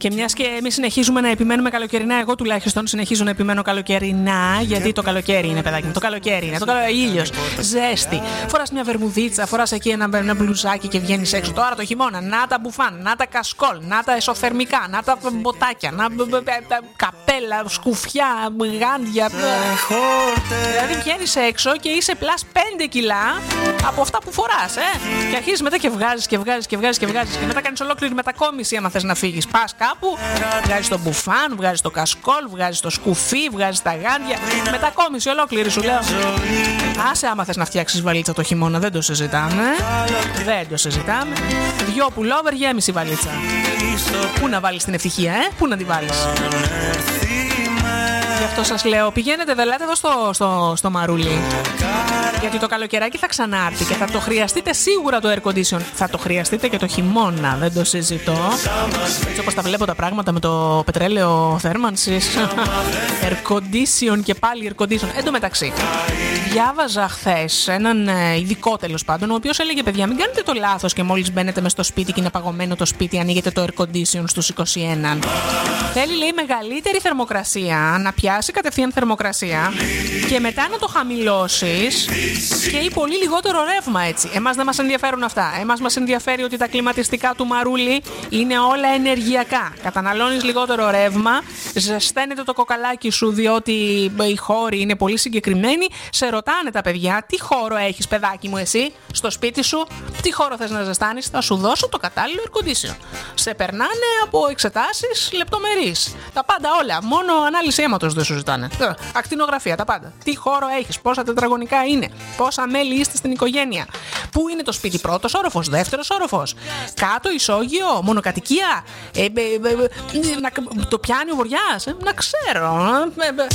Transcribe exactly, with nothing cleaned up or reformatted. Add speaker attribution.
Speaker 1: Και μιας και εμείς συνεχίζουμε να επιμένουμε καλοκαιρινά, εγώ τουλάχιστον συνεχίζω να επιμένω καλοκαιρινά, γιατί το καλοκαίρι είναι, παιδάκι μου. Το καλοκαίρι είναι. Το καλο... ήλιος, ζέστη. Φοράς μια βερμουδίτσα, φοράς εκεί ένα, ένα μπλουζάκι και βγαίνεις έξω. Τώρα το χειμώνα, να τα μπουφάν, να τα κασκόλ, να τα εσωθερμικά, να τα μποτάκια, να τα καπέλα, σκουφιά, γάντια. Δηλαδή βγαίνεις έξω και είσαι πλάς πέντε κιλά από αυτά που φοράς, ε. Και αρχίζεις μετά και βγάζεις και βγάζεις και βγάζεις και βγάζεις. Και μετά κάνεις ολόκληρη μετακόμιση άμα θες να φύγεις. Πας κάπου, βγάζεις το μπουφάν, βγάζεις το κασκόλ, βγάζεις το σκουφί, βγάζεις τα γάντια. Μετακόμιση ολόκληρη σου λέω. Άσε άμα θες να φτιάξεις βαλίτσα το χειμώνα, δεν το συζητάμε. Δεν το συζητάμε. Δυο πουλόβερ, γέμιση βαλίτσα. Πού να βάλεις την ευτυχία, ε? Πού να τη βάλεις? Γι' αυτό σας λέω, πηγαίνετε, δελάτε εδώ στο, στο, στο μαρούλι. Γιατί το καλοκαιράκι θα ξανάρθει και θα το χρειαστείτε σίγουρα το air condition. Θα το χρειαστείτε και το χειμώνα, δεν το συζητώ. Έτσι όπως τα βλέπω τα πράγματα με το πετρέλαιο θέρμανσης. Air condition και πάλι air condition. Εν τω μεταξύ, διάβαζα χθες έναν ειδικό τέλος πάντων, ο οποίος έλεγε: παιδιά, μην κάνετε το λάθος και μόλις μπαίνετε μες στο σπίτι και είναι παγωμένο το σπίτι, ανοίγετε το air condition στους είκοσι ένα. Θέλει, λέει, μεγαλύτερη θερμοκρασία, να πιάσει κατευθείαν θερμοκρασία και μετά να το χαμηλώσεις και ή πολύ λιγότερο ρεύμα, έτσι. Εμάς δεν μας ενδιαφέρουν αυτά. Εμάς μας ενδιαφέρει ότι τα κλιματιστικά του μαρούλι είναι όλα ενεργειακά. Καταναλώνεις λιγότερο ρεύμα, ζεσταίνεται το κοκαλάκι σου διότι οι χώροι είναι πολύ συγκεκριμένοι. Σε ρωτάνε τα παιδιά, τι χώρο έχεις, παιδάκι μου, εσύ, στο σπίτι σου, τι χώρο θες να ζεστάνεις, θα σου δώσω το κατάλληλο air condition. Σε περνάνε από εξετάσεις λεπτομερείς. Τα πάντα όλα. Μόνο ανάλυση αίματος δεν σου ζητάνε. Ακτινογραφία, τα πάντα. Τι χώρο έχεις, πόσα τετραγωνικά είναι, πόσα μέλη είστε στην οικογένεια, πού είναι το σπίτι, πρώτος όροφος, δεύτερος όροφος, κάτω ισόγειο, μονοκατοικία, ε, ε, ε, ε, το πιάνει ο βοριάς, ε, να ξέρω. Ε, ε,